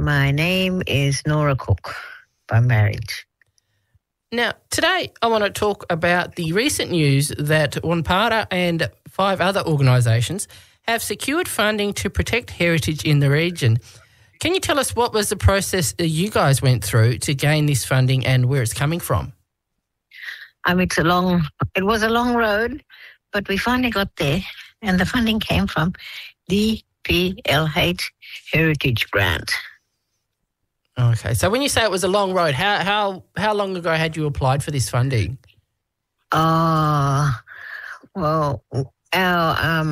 My name is Nora Cook by marriage. Now, today I want to talk about the recent news that Wanpara and 5 other organisations have secured funding to protect heritage in the region. Can you tell us what was the process you guys went through to gain this funding and where it's coming from? It was a long road, but we finally got there, and the funding came from DPLH Heritage Grant. Okay, so when you say it was a long road, how long ago had you applied for this funding? Well, our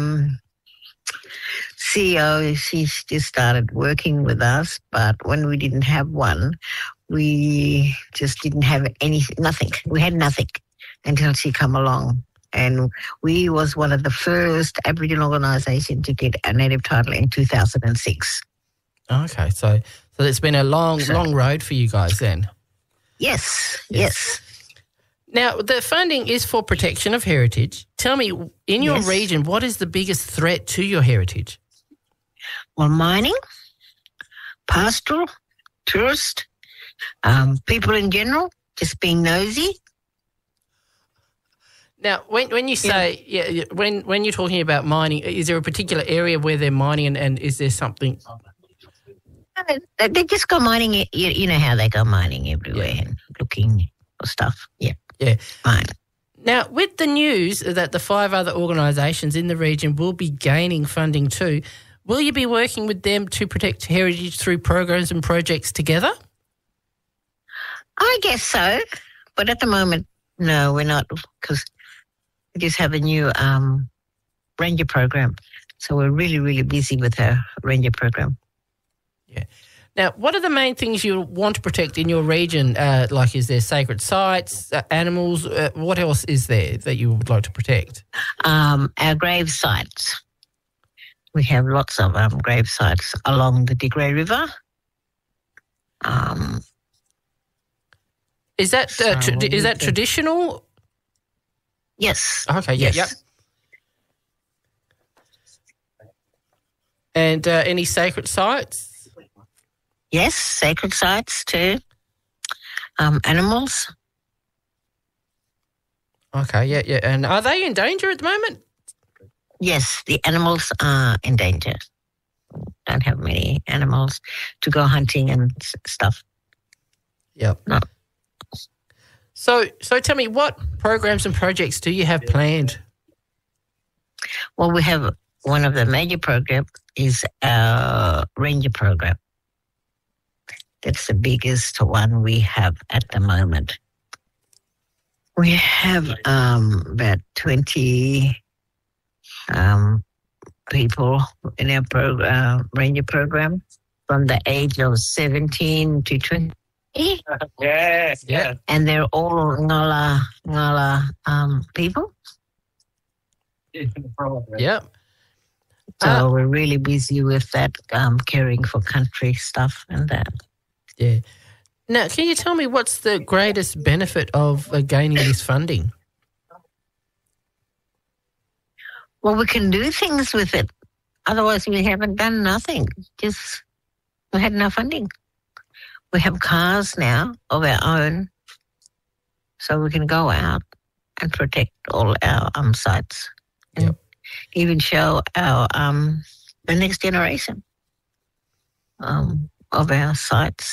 CEO, she just started working with us, but when we didn't have one, we just didn't have nothing. We had nothing until she come along. And we was one of the first Aboriginal organisation to get a native title in 2006. Okay, so it's been a long road for you guys then. Yes. Now, the funding is for protection of heritage. Tell me, in your region, what is the biggest threat to your heritage? Well, mining, pastoral, tourist, people in general, just being nosy. Now, when you say, when you're talking about mining, is there a particular area where they're mining and is there something? They just go mining, you know how they go mining everywhere and looking for stuff. Yeah. Fine. Now, with the news that the 5 other organisations in the region will be gaining funding too, will you be working with them to protect heritage through programs and projects together? I guess so, but at the moment, no, we're not, because we just have a new ranger program. So we're really, really busy with our ranger program. Yeah. Now, what are the main things you want to protect in your region? Like, is there sacred sites, animals? What else is there that you would like to protect? Our grave sites. We have lots of grave sites along the Digray River. Is that traditional? Yes. Okay. Yes. Yep. And any sacred sites? Yes, sacred sites too. Animals. Okay, yeah. And are they in danger at the moment? Yes, the animals are in danger. Don't have many animals to go hunting and stuff. Yep. No. So tell me, what programs and projects do you have planned? Well, we have one of the major programs is our ranger program. That's the biggest one we have at the moment. We have about 20 people in our ranger program from the age of 17 to 20. Yes, yeah. And they're all Ngala people. Yeah. So we're really busy with that, caring for country stuff and that. Yeah. Now, can you tell me what's the greatest benefit of gaining this funding? Well, we can do things with it. Otherwise, we haven't done nothing. Just we had no funding. We have cars now of our own, so we can go out and protect all our sites and even show our the next generation of our sites.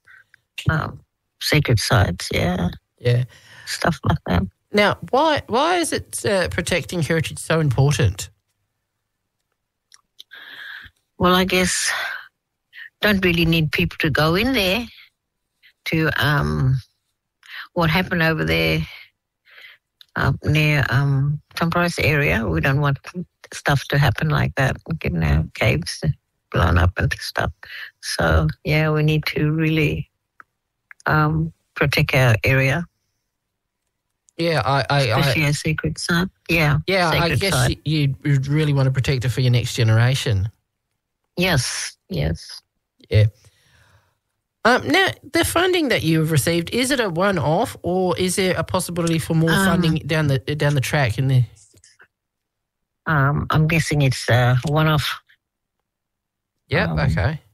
Sacred sites, yeah, stuff like that. Now, why is it protecting heritage so important? Well, I guess don't really need people to go in there to what happened over there near Tomboronko area. We don't want stuff to happen like that, getting our caves blown up and stuff. So, yeah, we need to really protect our area. Yeah, especially a sacred site. Yeah, I guess you really want to protect it for your next generation. Yes. Yeah. Now, the funding that you've received, is it a one-off or is there a possibility for more funding down the track in there? I'm guessing it's a one-off. Yep, okay.